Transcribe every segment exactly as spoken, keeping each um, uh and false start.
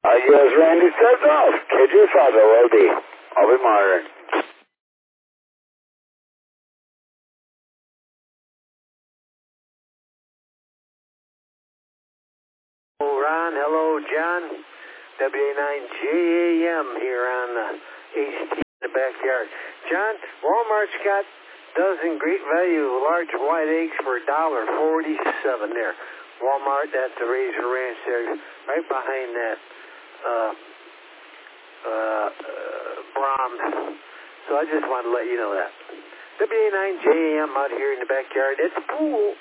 Uh, yes, Randy sets off. K J five L O D. I'll be monitoring. Hello, Ron. Hello, John. W A nine J A M here on the H T in the backyard. John, Walmart's got dozen great value large white eggs for a dollar forty-seven there. Walmart, that's the Razor Ranch there, right behind that uh, uh, uh, Brahms. So I just wanted to let you know that. W A nine J A M out here in the backyard at the pool.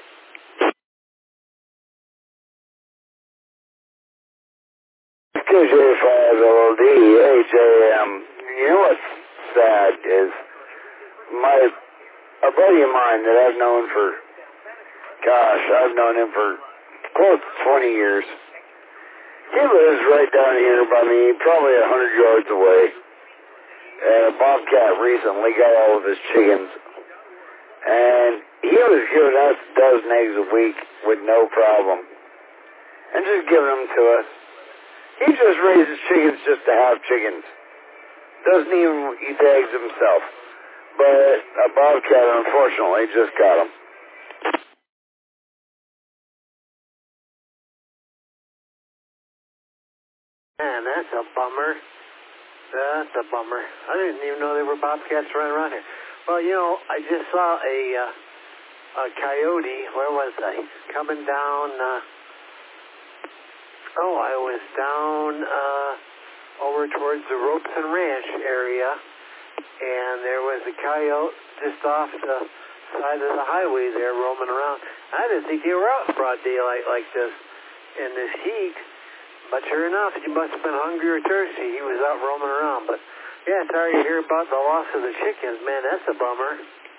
K J five L O D, H A M. You know what's sad is my, a buddy of mine that I've known for, gosh, I've known him for close to twenty years. He lives right down here by me, probably a hundred yards away. And a bobcat recently got all of his chickens. And he was giving us a dozen eggs a week with no problem. And just giving them to us. He just raises chickens just to have chickens. Doesn't even eat the eggs himself. But a bobcat, unfortunately, just got him. Man, that's a bummer. That's a bummer. I didn't even know there were bobcats running around here. Well, you know, I just saw a, uh, a coyote. Where was I? Coming down. Uh, oh, I was down uh, over towards the Robeson Ranch area, and there was a coyote just off the side of the highway there roaming around. I didn't think they were out in broad daylight like this in this heat. But sure enough, he must have been hungry or thirsty. He was out roaming around. But, yeah, sorry to hear about the loss of the chickens. Man, that's a bummer.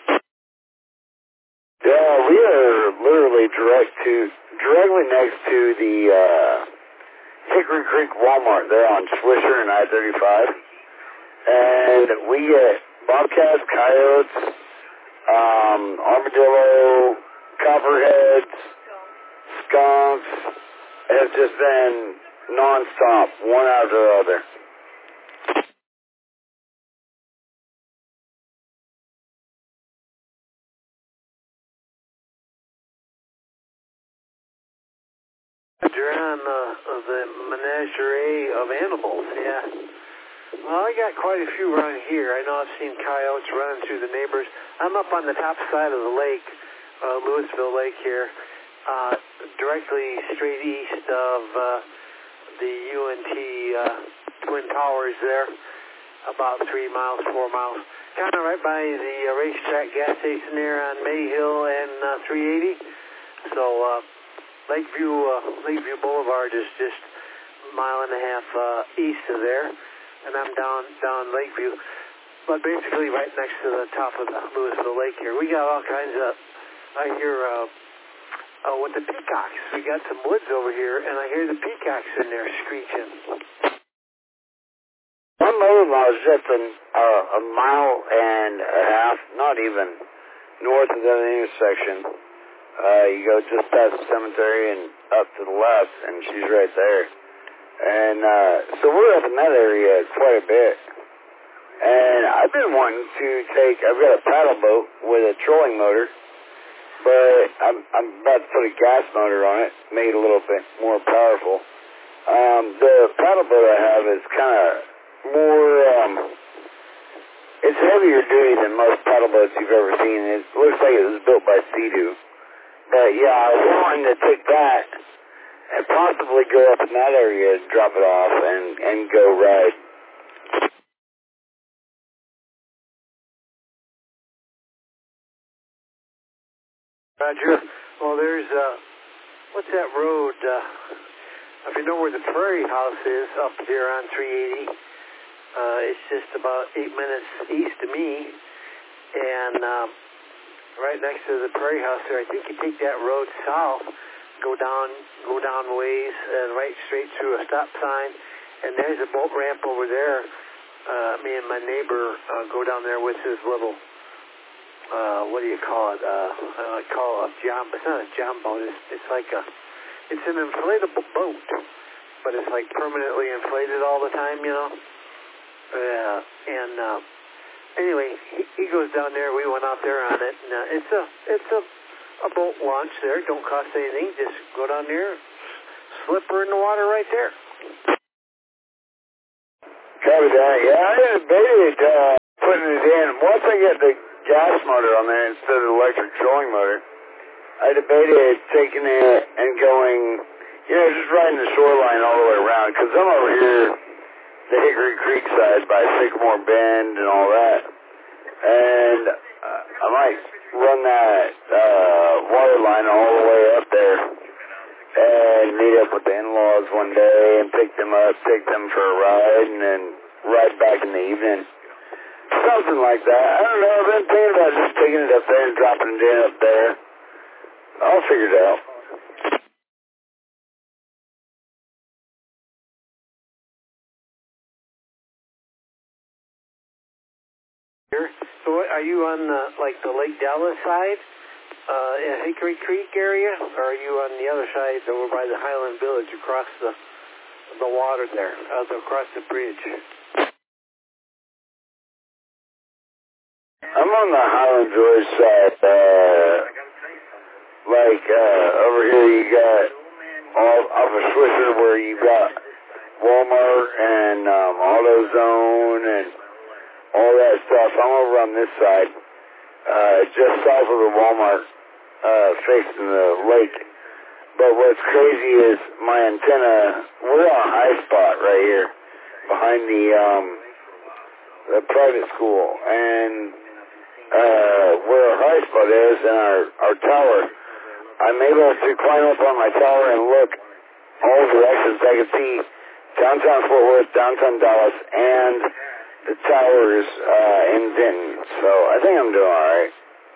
Yeah, we are literally direct to, directly next to the uh, Hickory Creek Walmart there on Swisher and I thirty-five. And we get bobcats, coyotes, um, armadillo, copperheads, skunks. It's just been non-stop, one after the other. You're on uh, the menagerie of animals, yeah. Well, I got quite a few around here. I know I've seen coyotes running through the neighbors. I'm up on the top side of the lake, uh, Louisville Lake here, uh, directly straight east of uh, the U N T uh, Twin Towers there, about three miles, four miles. Kind of right by the uh, racetrack gas station there on Mayhill and uh, three eighty. So uh, Lakeview uh, Lakeview Boulevard is just a mile and a half uh, east of there, and I'm down down Lakeview. But basically right next to the top of the Louisville Lake here. We got all kinds of, I hear, uh, uh, with the peacocks. We got some woods over here, and I hear the peacocks in there screeching. My mother-in-law is just a, uh, a mile and a half, not even, north of that intersection. Uh, you go just past the cemetery and up to the left, and she's right there. And uh, so we're up in that area quite a bit. And I've been wanting to take, I've got a paddle boat with a trolling motor, but I'm, I'm about to put a gas motor on it, make it a little bit more powerful. Um, the paddle boat I have is kind of more, um, it's heavier duty than most paddle boats you've ever seen. It looks like it was built by Sea-Doo. But yeah, I was wanting to take that and possibly go up in that area, drop it off, and, and go ride. Roger. Well, there's, uh, what's that road? Uh, if you know where the Prairie House is up here on three eighty, uh, it's just about eight minutes east of me. And um, right next to the Prairie House there, I think you take that road south, go down, go down ways, and right straight through a stop sign. And there's a boat ramp over there. Uh, me and my neighbor uh, go down there with his little, uh, what do you call it? Uh, I call it a jump. It's not a jump boat. It's, it's like a, it's an inflatable boat, but it's like permanently inflated all the time, you know. Uh, and uh, anyway, he, he goes down there. We went out there on it, and uh, it's a it's a a boat launch there. Don't cost anything. Just go down there, slip her in the water right there. Copy that. Yeah, I debated uh, putting it in. Once I get the gas motor on there instead of the electric trolling motor, I debated taking it and going, you know, just riding the shoreline all the way around, because I'm over here, the Hickory Creek side by Sycamore Bend and all that, and uh, I might run that uh, water line all the way up there and meet up with the in-laws one day and pick them up, take them for a ride, and then ride back in the evening. Something like that. I don't know. I've been thinking about just taking it up there and dropping it in up there. I'll figure it out. So what, are you on the, like the Lake Dallas side, uh, in Hickory Creek area, or are you on the other side over by the Highland Village across the the water there, uh, across the bridge? I'm on the Highland Village side. Uh, like uh, over here, you got all off of Swisher where you got Walmart and um, AutoZone and all that stuff. I'm over on this side, uh, just south of the Walmart, uh, facing the lake. But what's crazy is my antenna, we're on a high spot right here behind the, um, the private school. And, uh, where our high spot is and our, our tower, I'm able to climb up on my tower and look all directions. I can see downtown Fort Worth, downtown Dallas, and the towers uh, in Denton, so I think I'm doing all right.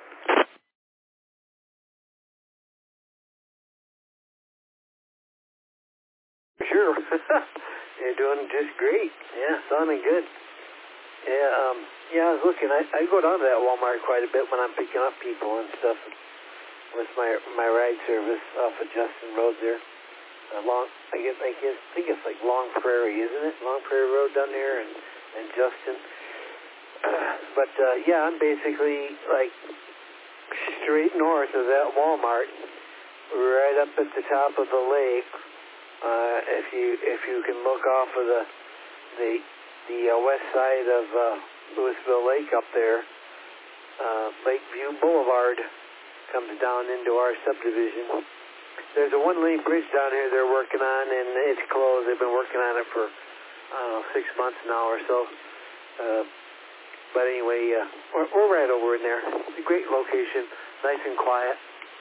Sure. You're doing just great. Yeah, sounding good. Yeah, um, yeah, I was looking. I, I go down to that Walmart quite a bit when I'm picking up people and stuff with my my ride service off of Justin Road there. Uh, long, I guess I guess I think it's like Long Prairie, isn't it? Long Prairie Road down there, and and Justin. Uh, but uh, yeah, I'm basically like straight north of that Walmart, right up at the top of the lake. Uh, if you if you can look off of the the the uh, west side of uh, Louisville Lake up there, uh, Lakeview Boulevard comes down into our subdivision. There's a one-lane bridge down here they're working on, and it's closed. They've been working on it for I don't know six months now or so. Uh, But anyway, uh, we're, we're right over in there. It's a great location, nice and quiet.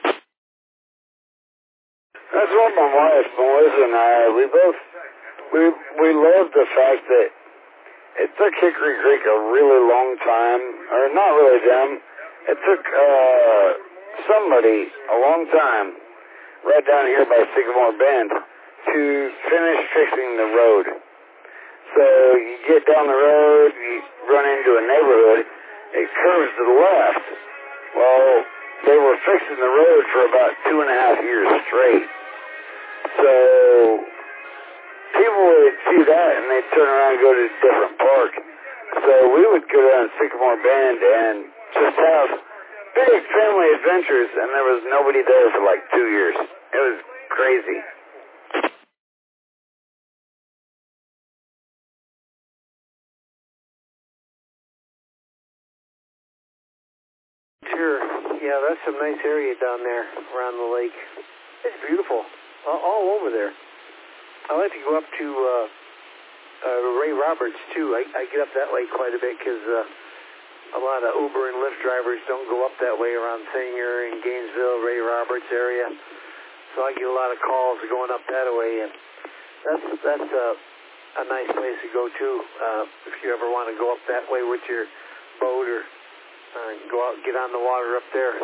That's what my wife, Melissa, and I, we both, we we love the fact that it took Hickory Creek a really long time, or not really them, it took uh, somebody a long time, right down here by Sycamore Bend, to finish fixing the road. So you get down the road, you run into a neighborhood, it curves to the left. Well, they were fixing the road for about two and a half years straight. So people would see that and they'd turn around and go to a different park. So we would go down to Sycamore Bend and just have big family adventures, and there was nobody there for like two years. It was crazy. Sure. Yeah, that's some nice area down there around the lake. It's beautiful. All, all over there. I like to go up to uh, uh, Ray Roberts, too. I, I get up that way quite a bit because uh, a lot of Uber and Lyft drivers don't go up that way around Sanger and Gainesville, Ray Roberts area. So I get a lot of calls going up that way. And that's that's uh, a nice place to go, too, uh, if you ever want to go up that way with your boat or uh, go out and get on the water up there.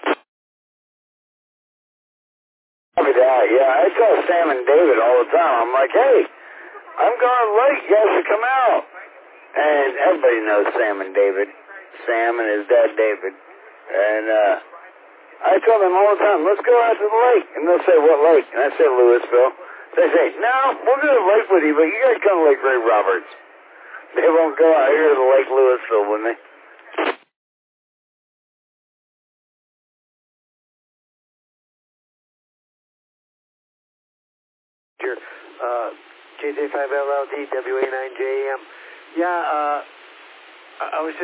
Yeah, yeah, I tell Sam and David all the time, I'm like, hey, I'm going late, you guys should come out. And everybody knows Sam and David, Sam and his dad David. And uh, I tell them all the time, let's go out to the lake. And they'll say, what lake? And I say, Louisville. They say, no, we'll go to the lake with you, but you guys come to Lake Ray Roberts. They won't go out here to the Lake Louisville with me. Uh, J J five L L D, W A nine J M. Yeah, uh, I was just